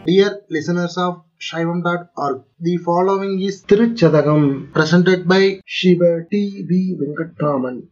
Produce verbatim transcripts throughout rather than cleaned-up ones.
Dear listeners of Shaivam dot org, the following is Tiruchadagam, presented by Shiva T V Venkatraman.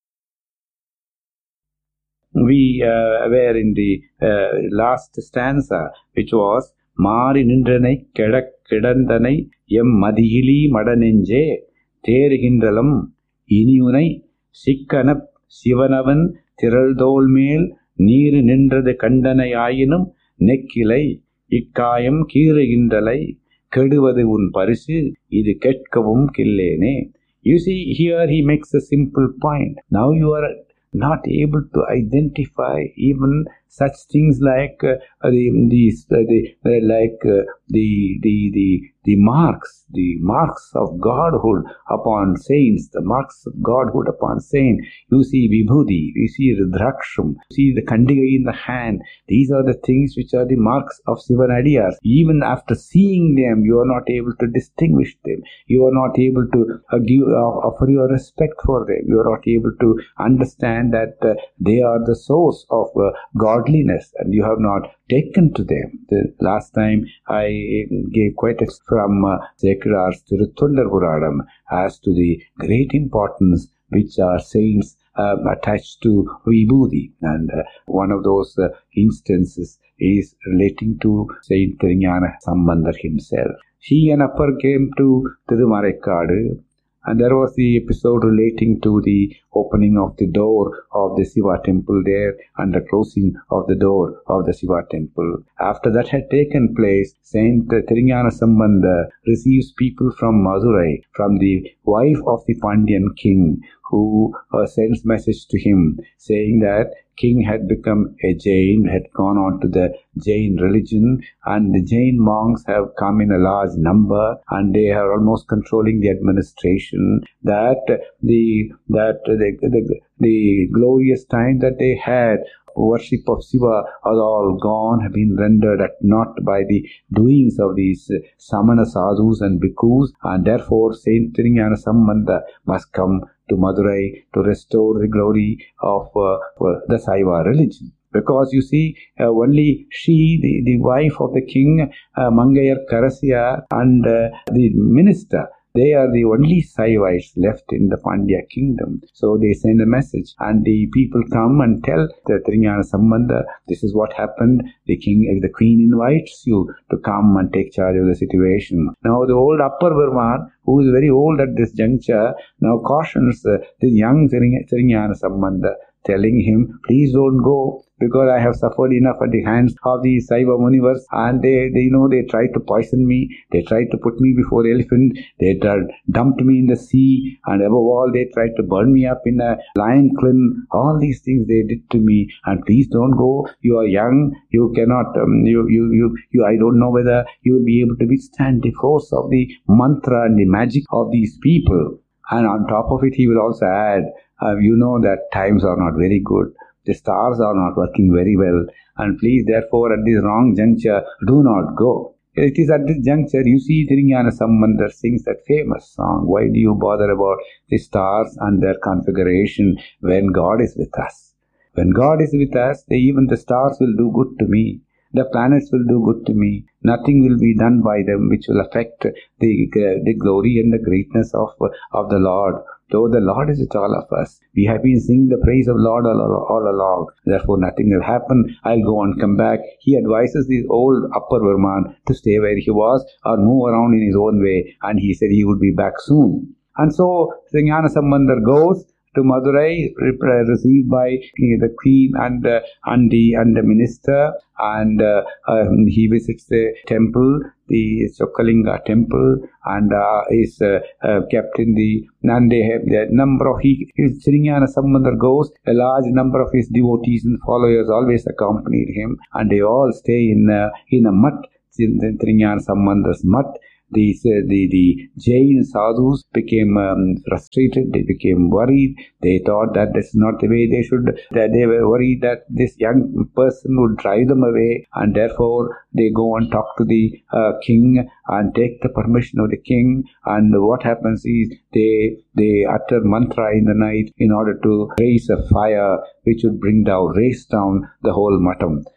We uh, were in the uh, last stanza, which was Mari Nindranai Kedak Kedandanai Yem Madhili Madanenje Terhindalam Iniunai Sikkanap Sivanavan Tiraldol Mel Neer Nindra Kandanai Ayinum Nekilai Ikkayam Kiragindalai Keduvadu Un Parisu Idu Ketkavum Killene. You see, here he makes a simple point. Now you are not able to identify even such things like uh, the, these, uh, the uh, like uh, the the the the marks, the marks of godhood upon saints, the marks of godhood upon saints. You see Vibhudi, you see Rudraksham, you see the Kandiga in the hand. These are the things which are the marks of Sivanadiyas. Even after seeing them, you are not able to distinguish them. You are not able to uh, give uh, offer your respect for them. You are not able to understand that uh, they are the source of uh, godliness, and you have not taken to them. The last time I gave quite a from uh, Sekarar's Tirutondar Puranam as to the great importance which our saints uh, attached to Vibhudi, and uh, one of those uh, instances is relating to Saint Thirignana Sambandar himself. He and Appar came to Thirumarekkadu, and there was the episode relating to the opening of the door of the Siva temple there and the closing of the door of the Siva temple. After that had taken place, Saint Thirignana Sambandar receives people from Madurai, from the wife of the Pandyan king, who uh, sends message to him saying that king had become a Jain, had gone on to the Jain religion, and the Jain monks have come in a large number, and they are almost controlling the administration. That the that the the, the glorious time that they had, worship of Shiva, are all gone, have been rendered at naught by the doings of these Samana sadhus and bhikkhus, and therefore Saint Thirignana Sambandar must come to Madurai to restore the glory of uh, the Saiva religion. Because you see, uh, only she, the, the wife of the king, uh, Mangayar Karasya, and uh, the minister, they are the only Saivites left in the Pandya kingdom. So they send a message, and the people come and tell the Thirignana Sambandar, this is what happened. The king, the queen invites you to come and take charge of the situation. Now the old Appar Burman, who is very old at this juncture, now cautions uh, the young Thirignana Sambandar, telling him, please don't go, because I have suffered enough at the hands of the Saiva Munivars, and they, they, you know, they tried to poison me, they tried to put me before the elephant, they tried, dumped me in the sea, and above all, they tried to burn me up in a lion kiln. All these things they did to me, and please don't go. You are young, you cannot, um, you, you, you, you, I don't know whether you will be able to withstand the force of the mantra and the magic of these people. And on top of it, he will also add, uh, you know that times are not very good. The stars are not working very well. And please, therefore, at this wrong juncture, do not go. It is at this juncture, you see, Thirignana Sambandar sings that famous song, why do you bother about the stars and their configuration when God is with us? When God is with us, they, even the stars will do good to me. The planets will do good to me. Nothing will be done by them which will affect the, the glory and the greatness of, of the Lord. Though the Lord is with all of us, we have been singing the praise of Lord all, all, all along. Therefore, nothing will happen. I'll go and come back. He advises the old Appar Burman to stay where he was or move around in his own way. And he said he would be back soon. And so, Thirignana Sambandar goes to Madurai, received by the queen and uh, and the and the minister, and uh, um, he visits the temple, the Chokkalinga temple, and uh, is uh, uh, kept in the, and they have the number of, he, Thirignana Sambandar goes, a large number of his devotees and followers always accompanied him, and they all stay in uh, in a mutt, in Thirignana Sambandar's mutt. The, the, the Jain sadhus became um, frustrated, they became worried, they thought that this is not the way they should, that they were worried that this young person would drive them away, and therefore they go and talk to the uh, king and take the permission of the king, and what happens is they, they utter mantra in the night in order to raise a fire which would bring down, raise down the whole mattam.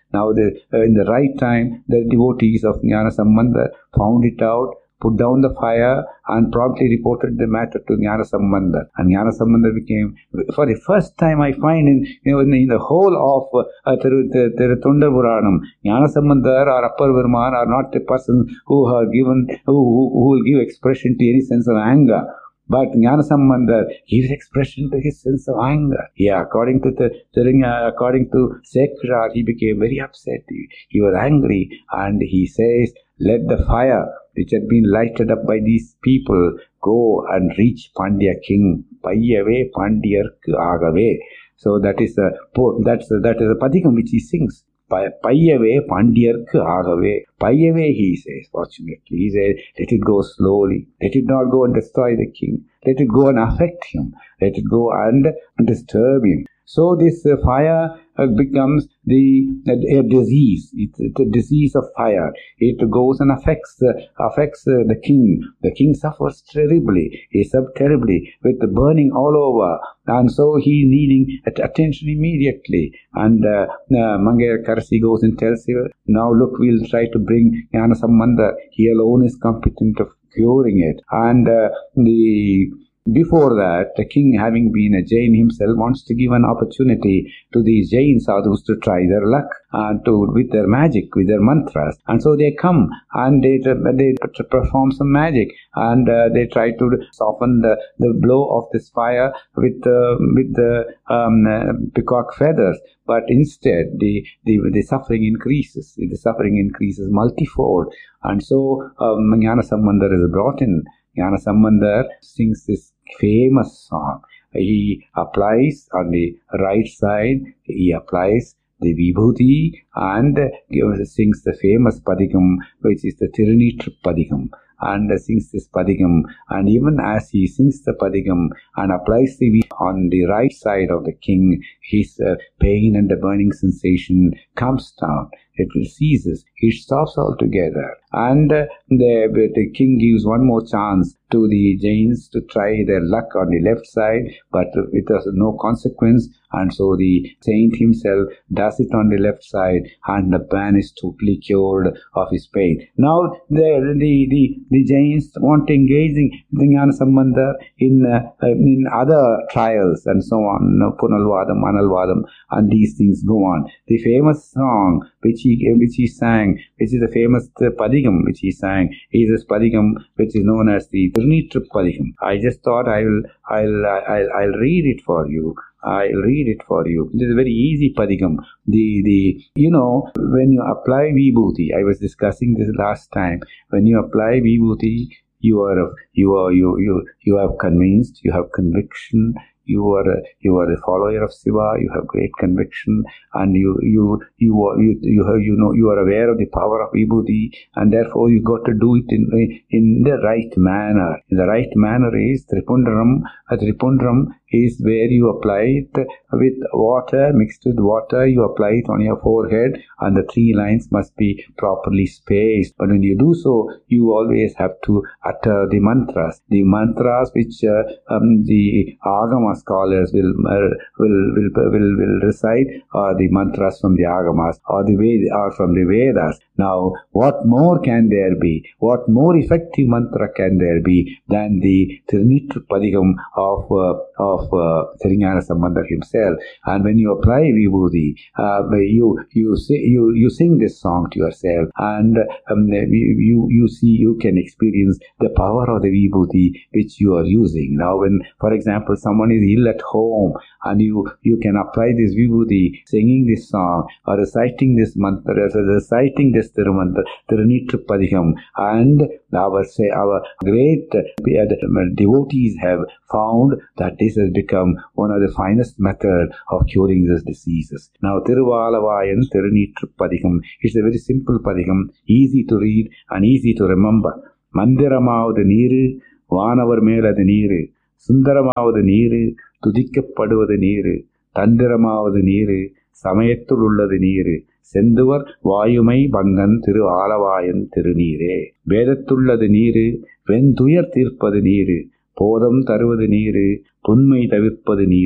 Now, the, uh, in the right time, the devotees of Jnanasambandha found it out, put down the fire, and promptly reported the matter to Jnanasambandha. And Jnanasambandha became, for the first time I find in, you know, in, the, in the whole of uh, Tirutondar Puranam, Jnanasambandha or Appar Varman are not the persons who are given, who, who, who will give expression to any sense of anger. But Jnanasambandha gives expression to his sense of anger. Yeah, according to the during, uh, according to Sekhar, he became very upset. He, he was angry, and he says, "Let the fire which had been lighted up by these people go and reach Pandya king. Payyave Pandyarku agave." So that is a that's a, that is a padikam which he sings. Payyave Pandyarku agave. Payyave, he says, fortunately. He says, let it go slowly. Let it not go and destroy the king. Let it go and affect him. Let it go and disturb him. So this uh, fire uh, becomes the uh, a disease. It's, it's a disease of fire. It goes and affects uh, affects uh, the king. The king suffers terribly. He suffers terribly with the burning all over, and so he needing attention immediately. And uh, uh, Mangaira Karasi goes and tells him, "Now look, we'll try to bring Jnanasambandha. He alone is competent of curing it." And uh, the Before that, the king, having been a Jain himself, wants to give an opportunity to these Jain sadhus to try their luck uh, to with their magic, with their mantras. And so they come and they they perform some magic, and uh, they try to soften the, the blow of this fire with uh, with the um, uh, peacock feathers. But instead, the, the the suffering increases. The suffering increases multifold, and so um, Jnanasambandha is brought in. Jnanasambandha sings this famous song. He applies on the right side, he applies the Vibhuti and sings the famous Padikam, which is the Tirunitru Padikam, and sings this Padikam. And even as he sings the Padikam and applies the Vibhuti on the right side of the king, his uh, pain and the burning sensation comes down. It ceases. It stops altogether. And uh, the, the king gives one more chance to the Jains to try their luck on the left side, but it has no consequence. And so the saint himself does it on the left side, and the man is totally cured of his pain. Now the the the, the Jains want to engage in Jnanasambandha in uh, in other trials and so on, Punalvadam, Analvadam, and these things go on. The famous song which he which he sang, which is the famous Padigam which he sang, is this Padigam which is known as the Tirunitru Padigam. I just thought I will I'll I'll I'll read it for you. I'll read it for you. It is a very easy Padigam. The, the, you know, when you apply Vibhuti, I was discussing this last time, when you apply Vibhuti, you are, you are, you, you, you have convinced, you have conviction, you are a, you are a follower of Shiva, you have great conviction, and you you you are, you you have, you know you are aware of the power of Vibhuti, and therefore you got to do it in in the right manner. In the right manner is Tripundaram. A Tripundaram is where you apply it with water, mixed with water, you apply it on your forehead, and the three lines must be properly spaced. But when you do so, you always have to utter the mantras. The mantras which uh, um, the Agama scholars will, uh, will, will, will, will recite are the mantras from the Agamas, or the Ved- or from the Vedas. Now, what more can there be? What more effective mantra can there be than the Tirunitru Padigam of uh, of uh, Sri Jnanasambandha himself? And when you apply Vibhuti, uh, you you say, you you sing this song to yourself, and um, you you see you can experience the power of the Vibhuti which you are using. Now, when, for example, someone is ill at home, and you you can apply this Vibhuti, singing this song or reciting this mantra, reciting this Tirumantra, Tirunitru Padigam, and our say our great uh, devotees have found that this has become one of the finest methods of curing these diseases. Now, Tiruvalavayan Tirunitru Padigam is a very simple Padigam, easy to read and easy to remember. Mandiramavadu neeru, Vanavar meladu neeru, Sundaramavadu neeru, Tudikkapaduvadu neeru, Tandiramavadu neeru, Samayathul உள்ளது நீரு, செந்துவர் வாயுமை பங்கன் திரு ஆலவாயன் திருநீரே. வேதத்துள்ளது நீரு, வெந்துயர் தீர்ப்பது நீரு, போதம் தருவது நீரு, புன்மை தவிர்ப்பது நீரு,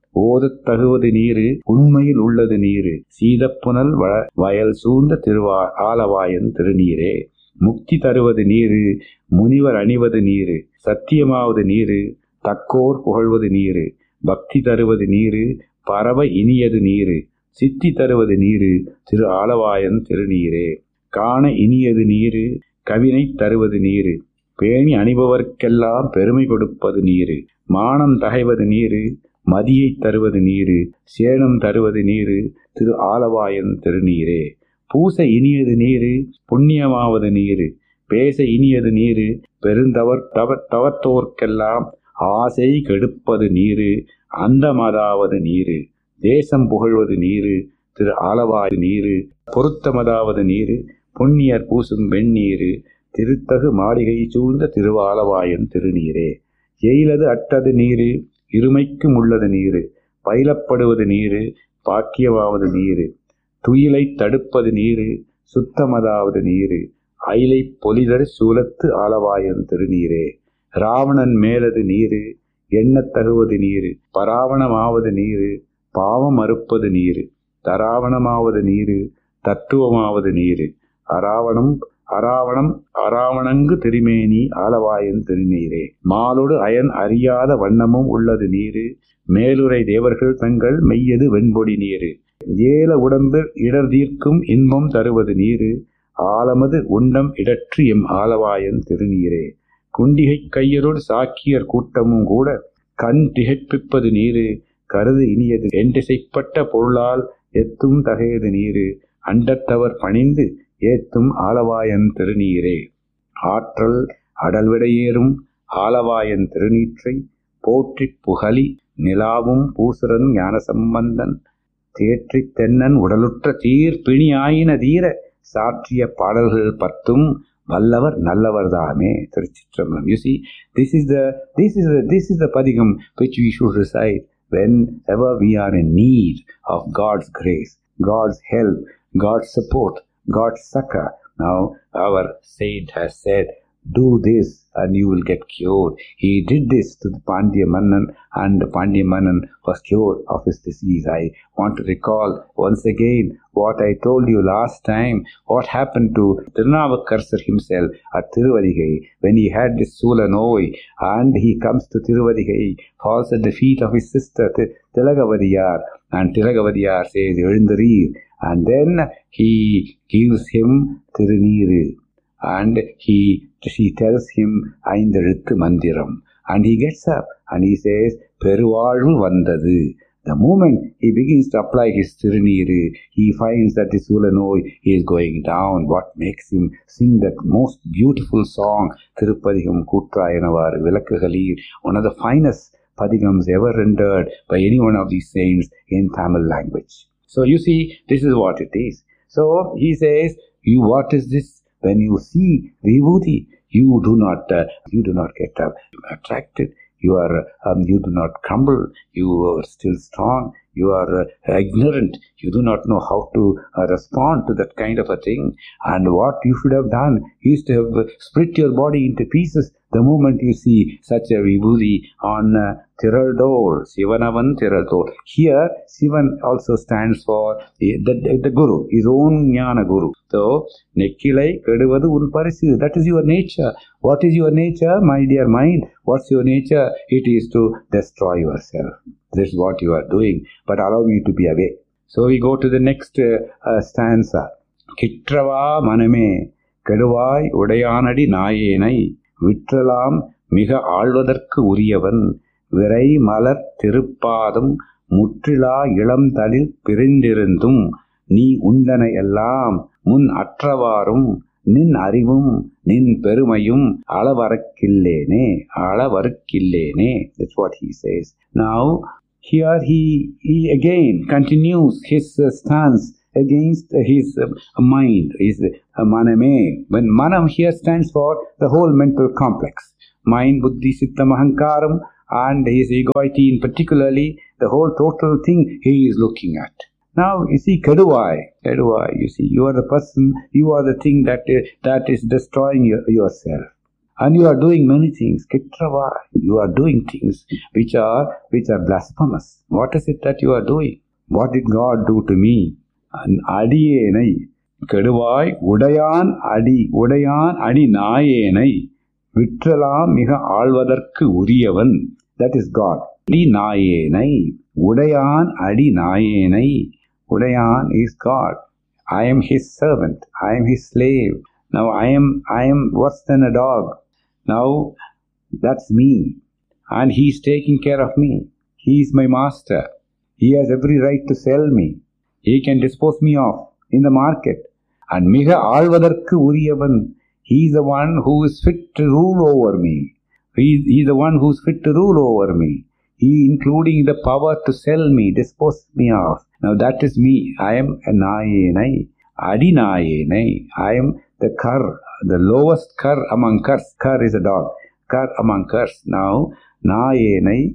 ஓதத் தகுவது நீரு, உண்மையில் உள்ளது நீரு, சீதப்புனல் வயல் சூழ்ந்த திருவா ஆலவாயன் திருநீரே. முக்தி தருவது நீரு, முனிவர் அணிவது நீரு, சத்தியமாவது நீரு, தக்கோர் புகழ்வது நீரு, பக்தி தருவது நீரு, பரவ இனியது நீரு, சித்தி தருவது நீரு, திரு ஆலவாயன் திருநீரே. காண இனியது நீரு, கவினை தருவது நீரு, பேணி அணிபவர்க்கெல்லாம் பெருமை கொடுப்பது நீரு, மானம் தகைவது நீரு, மதியை தருவது நீரு, சேனம் தருவது நீரு, திரு ஆலவாயன் திருநீரே. பூச இனியது நீரு, புண்ணியமாவது நீரு, பேச இனியது நீரு, பெருந்தவர் தவ தவத்தோர்க்கெல்லாம் ஆசை கெடுப்பது நீரு, அந்தமதாவது நீரு, தேசம் புகழ்வது நீரு, திரு ஆலவாய் நீரு, பொருத்தமதாவது நீரு, புண்ணியர் பூசும் வெண்ணீரு, திருத்தகு மாளிகை சூழ்ந்த திருவாலவாயன் திருநீரே. எயிலது அட்டது நீரு, இருமைக்கும் உள்ளது நீரு, பயிலப்படுவது நீரு, பாக்கியமாவது நீரு, துயிலை தடுப்பது நீரு, சுத்தமதாவது நீரு, அயிலை பொலிதர் சூலத்து ஆலவாயன் திருநீரே. ராவணன் மேலது நீரு, எண்ணத் தகுவது நீரு, பராவணமாவது நீரு, பாவம் மறுப்பது நீரு, தராவணமாவது நீரு, தத்துவமாவது நீரு, அராவணம் அராவணம் அராவணங்கு திருமேனி ஆலவாயன் திருநீரே. மாலோடு அயன் அறியாத வண்ணமும் உள்ளது நீரு, மேலுரை தேவர்கள் தங்கள் மெய்யது வெண்பொடி நீரு, ஏல உடம்பில் இடர் தீர்க்கும் இன்பம் தருவது நீரு, ஆலமது உண்டம் இடற்று எம் ஆலவாயன் திருநீரே. குண்டிகை கையரோடு சாக்கியர் கூட்டமும் கூட கண் திகைப்பிப்பது நீரு, கருது இனியது என்றிசைப்பட்ட பொருளால் எத்தும் தகையது நீரு, அண்டத்தவர் பணிந்து ஏத்தும் ஆலவாயன் திருநீரே. ஆற்றல் அடல்விடையேறும் ஆலவாயன் திருநீற்றை போற்றி புகழி நிலாவும் பூசுரன் ஞான சம்பந்தன் தேற்றி தென்னன் உடலுற்ற தீர் பிணியாயின தீர சாற்றிய பாடல்கள் பத்தும் வல்லவர் நல்லவர் தாமே. திருச்சிற்றம்பலம். You see, this is the this is the this is the padigam which we should recite whenever we are in need of God's grace, God's help, God's support, God's succor. Now our saint has said, do this and you will get cured. He did this to the Pandya Mannan and the Pandya Mannan was cured of his disease. I want to recall once again what I told you last time, what happened to Tirunavukkarasar himself at Tiruvadigai when he had this Sula Noi, and he comes to Tiruvadigai, falls at the feet of his sister Tilagavadiyar, and Tilagavadiyar says, Ezhundireer, and then he gives him Tiruneeru. And he she tells him Aindazhuthu Mandiram, and he gets up and he says Peruvazhu Vandadu. The moment he begins to apply his Tiruneeru, he finds that the Sulanoi is going down. What makes him sing that most beautiful song, Thirupadigam Kutrayanavaru Vilakkugalir, one of the finest padigams ever rendered by any one of these saints in Tamil language. So you see, this is what it is. So he says, you what is this? When you see Vibhuti, you do not uh, you do not get uh, attracted. You are um, you do not crumble. You are still strong. You are uh, ignorant. You do not know how to uh, respond to that kind of a thing. And what you should have done is to have split your body into pieces the moment you see such a vibhuti on uh, Tiraldol, Sivanavan Tiraldol. Here, Sivan also stands for the, the, the Guru, his own Jnana Guru. So, Nekkilai Keduvadu Unparisu, that is your nature. What is your nature, my dear mind? What's your nature? It is to destroy yourself. This is what you are doing. But allow me to be away. So, we go to the next uh, uh, stanza. Kitrava Maname Keduvai Udayanadi Nayenai விற்றலாம் மிக ஆழ்வதற்கு உரியவன் விரை மலர் திருப்பாதம் முற்றிலா இளந்தளிர் பிரிந்திருந்தும் நீ உண்டன எல்லாம் முன் அற்றவாறும் நின் அறிவும் நின் பெருமையும் அளவறக்கில்லேனே அளவறுக்கில்லேனே. That's what he says. Now here he, he again continues his uh, stance against his uh, mind, his uh, maname. When manam here stands for the whole mental complex, mind, buddhi, sittam, ahankaram, and his egoity in particularly, the whole total thing he is looking at. Now you see, Keduvai, Keduvai, you see, you are the person, you are the thing that uh, that is destroying your, yourself. And you are doing many things. Kitrava, you are doing things which are which are blasphemous. What is it that you are doing? What did God do to me? And adiyenai, keduvai, udayan adi, udayan adi nayenai, vitralam miga alvadarku uriyavan. That is God. Adi nayenai, udayan adi nayenai. Udayan is God. I am his servant. I am his slave. Now I am I am worse than a dog. Now that's me. And he is taking care of me. He is my master. He has every right to sell me. He can dispose me off in the market. And miga alvadarku uriyavan. He is the one who is fit to rule over me. He, he is the one who is fit to rule over me. He including the power to sell me, dispose me off. Now that is me. I am a nayenai. Adi nayenai. I am the cur, the lowest cur among curs. Cur is a dog. Cur among curs. Now, nayenai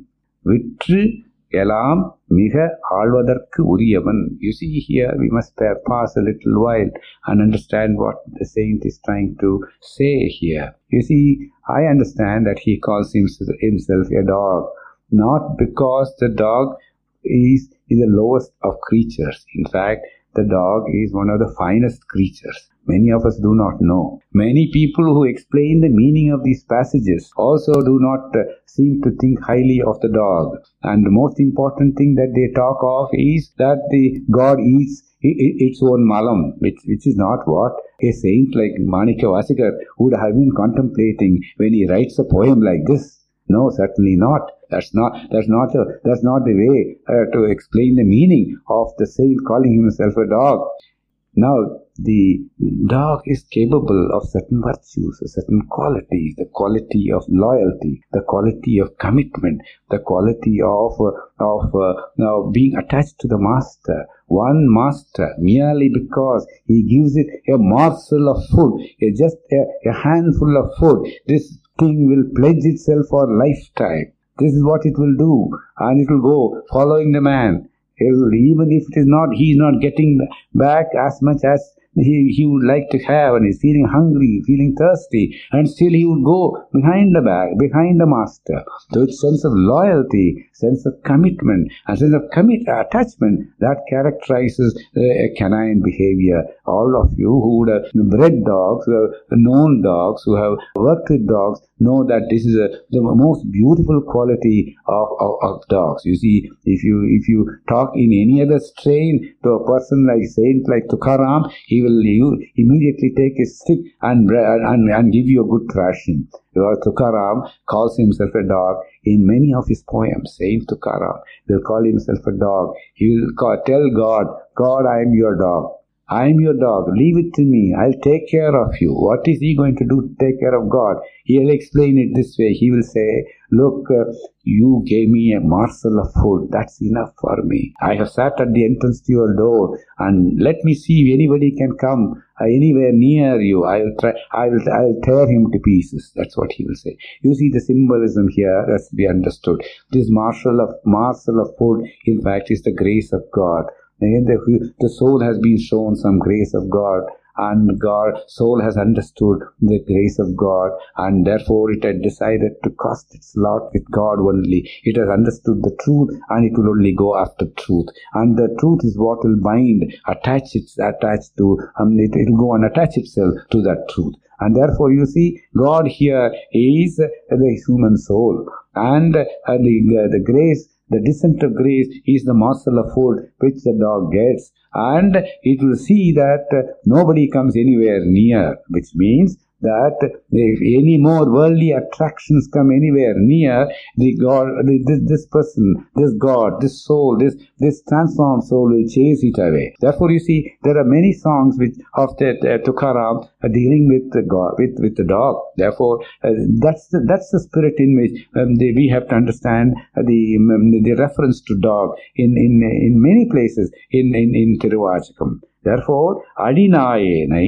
vitru elam miga alvadarku uriyavan. You see here, we must pass a little while and understand what the saint is trying to say here. You see, I understand that he calls himself a dog, not because the dog is, is the lowest of creatures. In fact, the dog is one of the finest creatures. Many of us do not know. Many people who explain the meaning of these passages also do not uh, seem to think highly of the dog. And the most important thing that they talk of is that the God eats its own malam, which, which is not what a saint like Manikya Vasikar would have been contemplating when he writes a poem like this. No, certainly not. That's not. That's not. A, that's not the way uh, to explain the meaning of the saint calling himself a dog. Now, the dog is capable of certain virtues, certain qualities, the quality of loyalty, the quality of commitment, the quality of uh, of uh, now being attached to the master. One master, merely because he gives it a morsel of food, a, just a, a handful of food, this thing will pledge itself for lifetime. This is what it will do, and it will go following the man. He'll, even if it is not, he is not getting back as much as he, he would like to have, and he's feeling hungry, feeling thirsty, and still he would go behind the back, behind the master. So it's sense of loyalty, sense of commitment, and sense of commit attachment that characterizes uh, a canine behavior. All of you who would have bred dogs, who have known dogs, who have worked with dogs, know that this is a, the most beautiful quality of, of, of dogs. You see, if you if you talk in any other strain to a person like Saint like Tukaram, he will you immediately take a stick and, and, and give you a good thrashing. Tukaram calls himself a dog in many of his poems. Saint Tukaram will call himself a dog. He will call, tell God, God, I am your dog. I am your dog. Leave it to me. I'll take care of you. What is he going to do to take care of God? He'll explain it this way. He will say, look, uh, you gave me a morsel of food. That's enough for me. I have sat at the entrance to your door, and let me see if anybody can come uh, anywhere near you. I will try. I will. I will tear him to pieces. That's what he will say. You see the symbolism here has to be understood. This morsel of morsel of food, in fact, is the grace of God. And the, the soul has been shown some grace of God, and God, soul has understood the grace of God, and therefore it had decided to cast its lot with God only. It has understood the truth, and it will only go after truth. And the truth is what will bind, attach its attach to, um, it will go and attach itself to that truth. And therefore, you see, God here is the human soul, and uh, the, uh, the grace. The descent of grace is the morsel of food which the dog gets, and it will see that uh, nobody comes anywhere near, which means that if any more worldly attractions come anywhere near, the God, the, this, this person, this God, this soul, this this transformed soul will chase it away. Therefore, you see, there are many songs which of the uh, Tukaram are dealing with the God, with with the dog. Therefore, uh, that's the, that's the spirit in which um, the, we have to understand uh, the um, the reference to dog in in in many places in in in Tiruvachakam. Therefore, Adinayenai.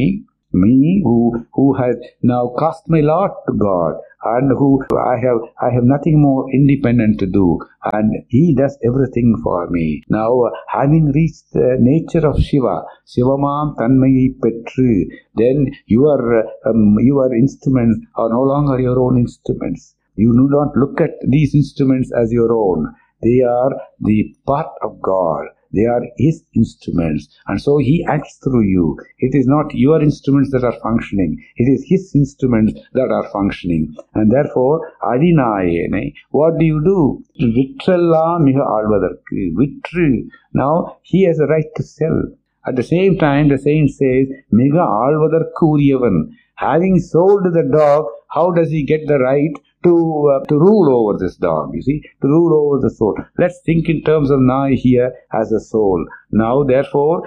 Me who who has now cast my lot to God, and who I have I have nothing more independent to do, and He does everything for me. Now, uh, having reached the nature of Shiva, Shivamam Tanmayi Petru, then your uh, um, your instruments are no longer your own instruments. You do not look at these instruments as your own. They are the part of God. They are His instruments, and so He acts through you. It is not your instruments that are functioning. It is His instruments that are functioning. And therefore, Adinayene, what do you do? Vitralla miga alvadarku. Vitru. Now, He has a right to sell. At the same time, the saint says, miga alvadarku uriyavan. Having sold the dog, how does he get the right to uh, to rule over this dog, you see, to rule over the soul? Let's think in terms of now here as a soul. Now, therefore,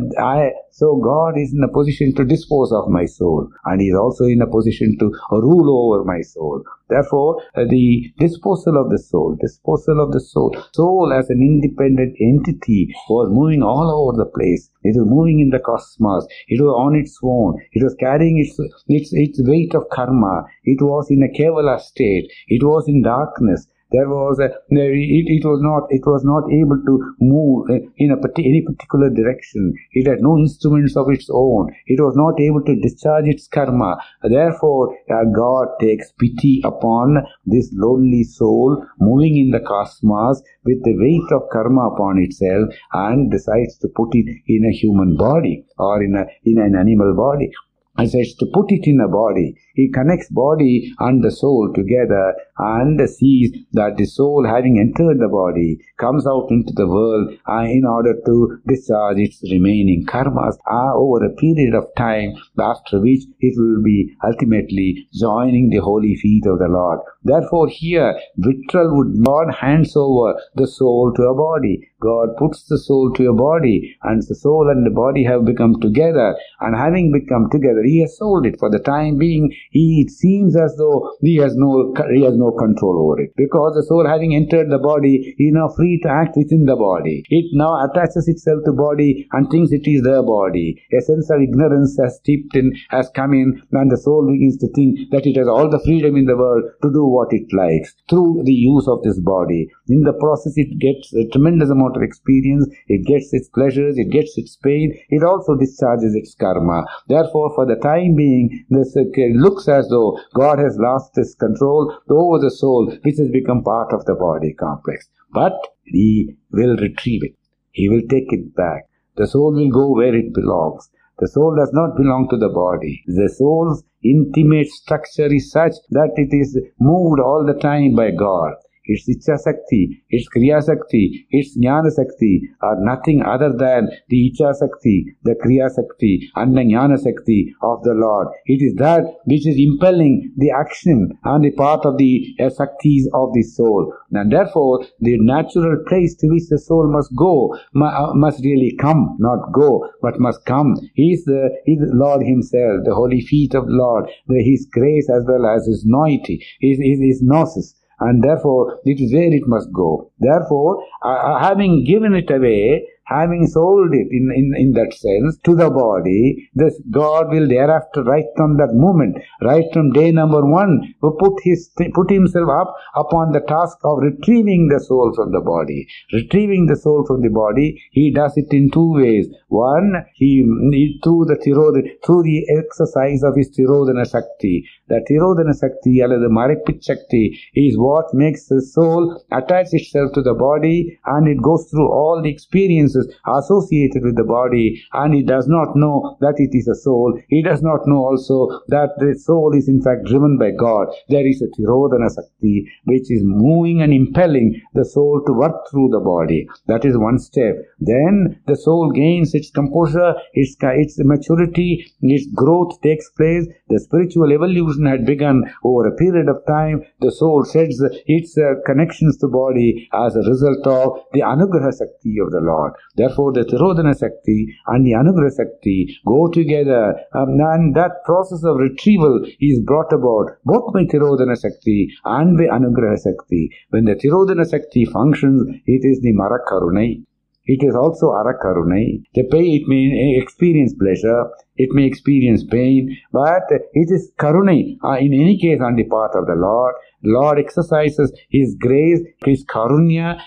I so God is in a position to dispose of my soul, and He is also in a position to rule over my soul. Therefore, uh, the disposal of the soul, disposal of the soul, soul as an independent entity was moving all over the place. It was moving in the cosmos. It was on its own. It was carrying its its its weight of karma. It was in a kevala state. It was in darkness. There was a, it, it was not it was not able to move in a any particular direction. It had no instruments of its own. It was not able to discharge its karma. Therefore, uh, God takes pity upon this lonely soul moving in the cosmos with the weight of karma upon itself, and decides to put it in a human body or in a in an animal body. And says to put it in a body. He connects body and the soul together and sees that the soul, having entered the body, comes out into the world uh, in order to discharge its remaining karmas uh, over a period of time, after which it will be ultimately joining the holy feet of the Lord. Therefore, here, Vitral would God hands over the soul to a body. God puts the soul to a body, and the soul and the body have become together, and having become together, He has sold it. For the time being, he, it seems as though he has no he has no control over it, because the soul, having entered the body, is now free to act within the body. It now attaches itself to body and thinks it is the body. A sense of ignorance has steeped in, has come in, and the soul begins to think that it has all the freedom in the world to do what it likes through the use of this body. In the process, it gets a tremendous amount of experience, it gets its pleasures, it gets its pain, it also discharges its karma. Therefore, for the time being, this uh, looks as though God has lost his control over the soul, which has become part of the body complex. But He will retrieve it. He will take it back. The soul will go where it belongs. The soul does not belong to the body. The soul's intimate structure is such that it is moved all the time by God. Its Ichcha Sakti, its Kriya Sakti, its Jnana Sakti are nothing other than the Ichcha Sakti, the Kriya Sakti, and the Jnana Sakti of the Lord. It is that which is impelling the action and the part of the uh, Saktis of the soul. And therefore, the natural place to which the soul must go, must really come, not go, but must come. He is the, he is the Lord Himself, the holy feet of the Lord, the, His grace as well as His noity, His, His, His gnosis. And therefore, it is where it must go. Therefore, uh, having given it away, having sold it in, in, in that sense to the body, this God will thereafter, right from that moment, right from day number one, put his put himself up upon the task of retrieving the soul from the body. Retrieving the soul from the body, He does it in two ways. One, he, he through the Tirodhana, through the exercise of his Tirodhana Shakti. The Tirodhana Shakti, or the Maripit Shakti, is what makes the soul attach itself to the body, and it goes through all the experiences associated with the body, and it does not know that it is a soul. It does not know also that the soul is in fact driven by God. There is a Tirodhana Shakti which is moving and impelling the soul to work through the body. That is one step. Then the soul gains its composure, its, its maturity, its growth takes place. The spiritual evolution had begun over a period of time. The soul sheds its uh, connections to body as a result of the Anugraha Shakti of the Lord. Therefore, the Tirodhana Shakti and the Anugraha Shakti go together, um, and that process of retrieval is brought about both by Tirodhana Shakti and by Anugraha Shakti. When the Tirodhana Shakti functions, it is the Marakarunai. it is also Arakarunai. The pain, it may experience pleasure, it may experience pain, but it is Karunai. Uh, in any case, on the part of the Lord, Lord exercises His grace, His Karunya